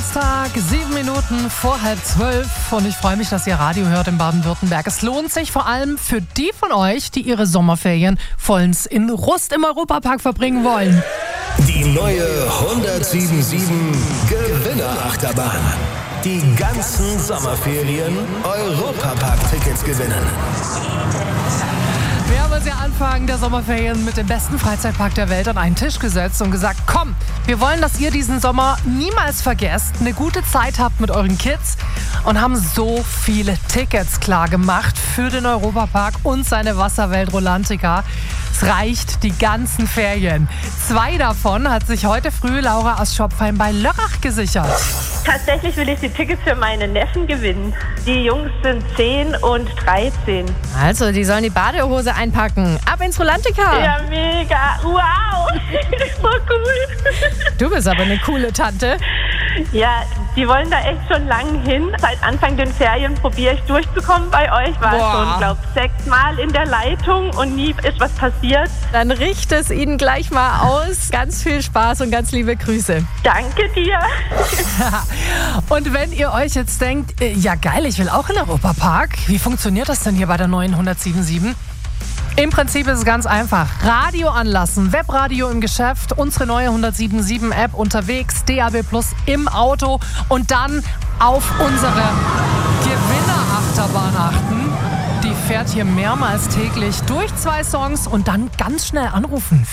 Donnerstag, 7 Minuten vor 11:30 und ich freue mich, dass ihr Radio hört in Baden-Württemberg. Es lohnt sich vor allem für die von euch, die ihre Sommerferien vollends in Rust im Europapark verbringen wollen. Die neue 107.7 Gewinnerachterbahn. Die ganzen Sommerferien Europapark-Tickets gewinnen. Wir haben uns ja Anfang der Sommerferien mit dem besten Freizeitpark der Welt an einen Tisch gesetzt und gesagt, komm, wir wollen, dass ihr diesen Sommer niemals vergesst, eine gute Zeit habt mit euren Kids und haben so viele Tickets klar gemacht für den Europapark und seine Wasserwelt Rolantica. Es reicht die ganzen Ferien. 2 davon hat sich heute früh Laura aus Schopfheim bei Lörrach gesichert. Tatsächlich will ich die Tickets für meine Neffen gewinnen. Die Jungs sind 10 und 13. Also, die sollen die Badehose einpacken. Ab ins Rolantica. Ja, mega. Wow. So cool. Du bist aber eine coole Tante. Ja, die wollen da echt schon lang hin. Seit Anfang den Ferien probiere ich durchzukommen bei euch. War schon, glaube ich, 6 Mal in der Leitung und nie ist was passiert. Dann richte es ihnen gleich mal aus. Ganz viel Spaß und ganz liebe Grüße. Danke dir. Und wenn ihr euch jetzt denkt, ja geil, ich will auch in den Europapark. Wie funktioniert das denn hier bei der neuen 107.7? Im Prinzip ist es ganz einfach. Radio anlassen, Webradio im Geschäft, unsere neue 107.7 App unterwegs, DAB+ im Auto und dann auf unsere Gewinnerachterbahn achten. Die fährt hier mehrmals täglich durch 2 Songs und dann ganz schnell anrufen.